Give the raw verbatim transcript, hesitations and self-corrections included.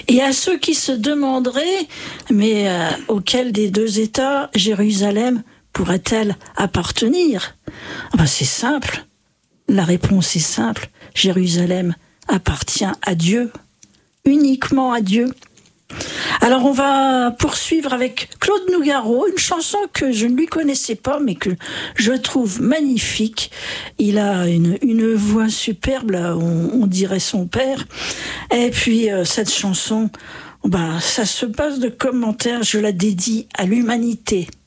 Et à ceux qui se demanderaient, mais euh, auquel des deux États Jérusalem pourrait-elle appartenir? Ah ben c'est simple, la réponse est simple, Jérusalem appartient à Dieu, uniquement à Dieu. Alors on va poursuivre avec Claude Nougaro, une chanson que je ne lui connaissais pas mais que je trouve magnifique. Il a une, une voix superbe, là, on, on dirait son père. Et puis euh, cette chanson, bah, ça se passe de commentaires, je la dédie à l'humanité.